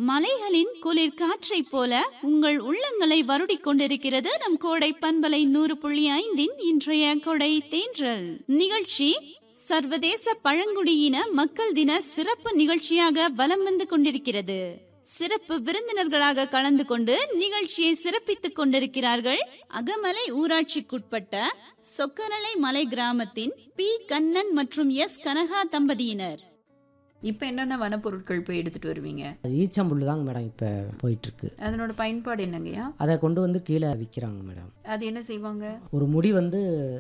மலைகளின் குளிர் காற்றைப் போல உங்கள் உள்ளங்களை வருடிக் கொண்டிருக்கிறது நம் கோடை பண்பலை 100.5 இன்றைய கொடை தேன்றல் நிகழ்ச்சி. சர்வதேச பழங்குடியின மக்கள் தின சிறப்பு நிகழ்ச்சியாக வலம் வந்து கொண்டிருக்கிறது. சிறப்பு விருந்தினர்களாக கலந்து கொண்டு நிகழ்ச்சியை சிறப்பித்துக் கொண்டிருக்கிறார்கள் அகமலை ஊராட்சிக்குட்பட்ட சொக்கரலை மலை கிராமத்தின் பி. கண்ணன் மற்றும் எஸ். கனகா தம்பதியினர். இப்போ என்னென்ன வனப்பொருட்கள் போய் எடுத்துட்டு வருவீங்க? ஈச்சம்புல் தாங்க மேடம் இப்போ போயிட்டு இருக்கு. அதனோட பயன்பாடு என்னங்கய்யா? அதை கொண்டு வந்து கீழே விற்கிறாங்க மேடம். அது என்ன செய்வாங்க? ஒரு முடி வந்து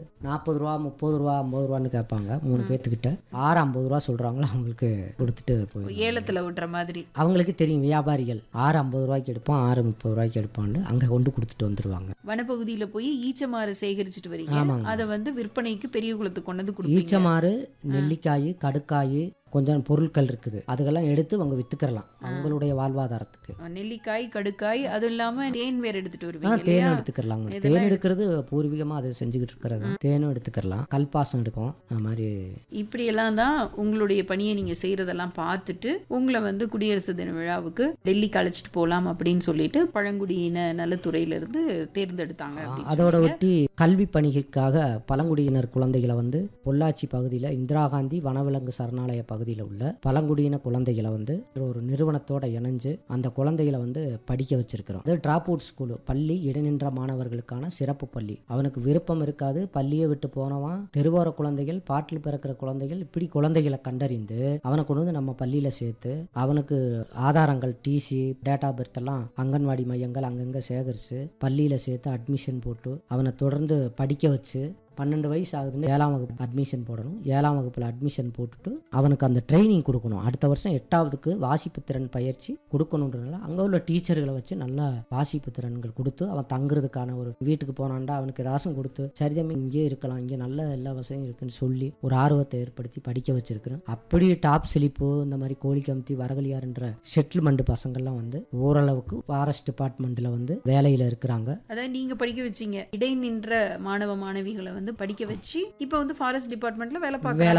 40 ரூபா 30 ரூபா 50 ரூபான்னு கேட்பாங்க. 3 பேர்த்துக்கிட்ட 650 ரூபா சொல்றாங்களோ அவங்களுக்கு கொடுத்துட்டு போய் ஏலத்தில் விட்டுற மாதிரி. அவங்களுக்கு தெரியும் வியாபாரிகள் 650 ரூபாய்க்கு எடுப்போம் 630 ரூபாய்க்கு எடுப்பான்னு அங்கே கொண்டு கொடுத்துட்டு வந்துருவாங்க. வனப்பகுதியில் போய் ஈச்சமாறு சேகரிச்சுட்டு வரீங்க. அதை வந்து விற்பனைக்கு பெரிய குளத்துக்கு கொண்டு வந்து கொடுப்பீங்க. ஈச்சமாறு, நெல்லிக்காய், கடுக்காய், கொஞ்சம் பொருட்கள் இருக்குது. அதுக்கெல்லாம் எடுத்து அவங்க வித்துக்கிறலாம் அவங்களுடைய வாழ்வாதாரத்துக்கு. நெல்லிக்காய், கடுக்காய், அது இல்லாம தேன் வேற எடுத்துட்டு வருவீங்க. தேனும் எடுத்துக்கிறலாங்க. தேன் எடுக்கிறது பூர்வீகமா அதை செஞ்சுக்கிட்டு இருக்கிறது. தேனும் எடுத்துக்கலாம், கல்பாசம் எடுப்போம். அது மாதிரி இப்படி எல்லாம் தான் உங்களுடைய பணியை நீங்க செய்யறதெல்லாம் பார்த்துட்டு உங்களை வந்து குடியரசு தின விழாவுக்கு டெல்லிக்கு அழைச்சிட்டு போகலாம் அப்படின்னு சொல்லிட்டு பழங்குடியின நலத்துறையில இருந்து தேர்ந்தெடுத்தாங்க. அதோட ஒட்டி கல்வி பணிக்காக பழங்குடியினர் குழந்தைகளை வந்து பொள்ளாச்சி பகுதியில் இந்திரா காந்தி வனவிலங்கு சரணாலய பகுதியில் உள்ள பழங்குடியின குழந்தைகளை வந்து ஒரு நிறுவனத்தோட இணைஞ்சு அந்த குழந்தைகளை வந்து படிக்க வச்சிருக்கிறோம். அது டிராப் அவுட் ஸ்கூல், பள்ளி இடைநின்ற மாணவர்களுக்கான சிறப்பு பள்ளி. அவனுக்கு விருப்பம் இருக்காது, பள்ளியை விட்டு போனவன், தெருவோர குழந்தைகள், பாட்டில் பிறக்கிற குழந்தைகள், இப்படி குழந்தைகளை கண்டறிந்து அவனை கொண்டு வந்து நம்ம பள்ளியில சேர்த்து அவனுக்கு ஆதாரங்கள், டிசி, டேட் ஆஃப் பர்த் எல்லாம் அங்கன்வாடி மையங்கள் அங்கங்க சேகரித்து பள்ளியில சேர்த்து அட்மிஷன் போட்டு அவனை தொடர்ந்து படிக்க வச்சு 12 வயசு ஆகுதுன்னு 7ஆம் வகுப்பு அட்மிஷன் போடணும். 7ஆம் வகுப்பில் அட்மிஷன் போட்டுட்டு அவனுக்கு அந்த ட்ரைனிங் கொடுக்கணும். அடுத்த வருஷம் 8ஆவதுக்கு வாசிப்பு திறன் பயிற்சி கொடுக்கணுன்றதுனால அங்கே உள்ள டீச்சர்களை வச்சு நல்லா வாசிப்பு திறன்கள் கொடுத்து அவன் தங்குறதுக்கான ஒரு வீட்டுக்கு போனான்டா அவனுக்கு ஏதாச்சும் கொடுத்து சரிதமே இங்கே இருக்கலாம், இங்கே நல்ல எல்லா வசதியும் இருக்குன்னு சொல்லி ஒரு ஆர்வத்தை ஏற்படுத்தி படிக்க வச்சிருக்கிறேன். அப்படி டாப் ஸ்லிப்பு, இந்த மாதிரி கோழிக்கம்பி, வரகலியார்ன்ற செட்டில்மெண்ட் பசங்கள்லாம் வந்து ஓரளவுக்கு ஃபாரஸ்ட் டிபார்ட்மெண்ட்டில் வந்து வேலையில் இருக்கிறாங்க. அதாவது நீங்க படிக்க வச்சீங்க இடைநின்ற மாணவ மாணவிகளை வந்து படிக்க வச்சு இப்போ வந்து ஃபாரஸ்ட் டிபார்ட்மெண்ட்ல வேலை